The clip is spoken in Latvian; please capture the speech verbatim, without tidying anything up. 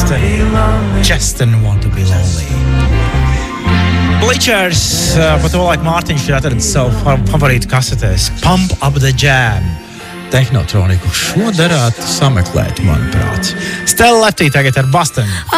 Justin. Justin want to be lonely. Bleachers, uh, pa to laiku Mārtiņš ir atradis savu favorītu kasetēs. Pump Up The Jam. Tehnotroniku. Šo darētu sameklēt, manuprāt. Stella Leptī tagad ar Boston.